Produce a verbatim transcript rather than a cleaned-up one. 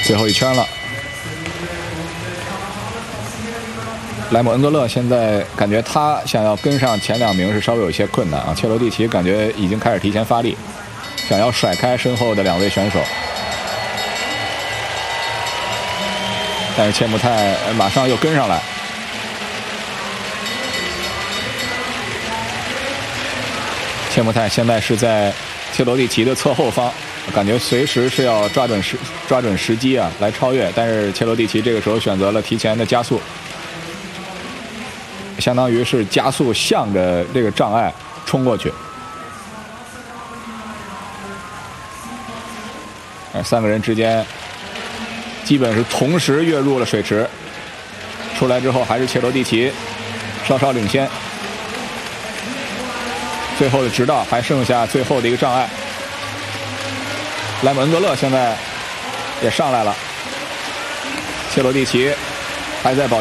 最后一圈了。莱姆恩格勒现在感觉他想要跟上前两名是稍微有些困难啊。切罗蒂奇感觉已经开始提前发力，想要甩开身后的两位选手，但是切穆泰马上又跟上来。切穆泰现在是在切罗蒂奇的侧后方，感觉随时是要抓准时抓准时机啊来超越，但是切罗蒂奇这个时候选择了提前的加速。相当于是加速向着这个障碍冲过去，三个人之间基本是同时跃入了水池，出来之后还是切罗蒂奇稍稍领先。最后的直道还剩下最后的一个障碍，莱姆恩格勒现在也上来了，切罗蒂奇还在保